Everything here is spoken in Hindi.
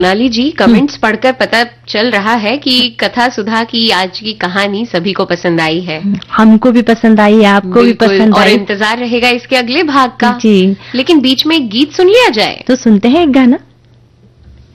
सोनाली जी, कमेंट्स पढ़कर पता चल रहा है कि कथा सुधा की आज की कहानी सभी को पसंद आई है। हमको भी पसंद आई, आपको भी पसंद और आई। इंतजार रहेगा इसके अगले भाग का। जी, लेकिन बीच में एक गीत सुन लिया जाए। तो सुनते हैं एक गाना।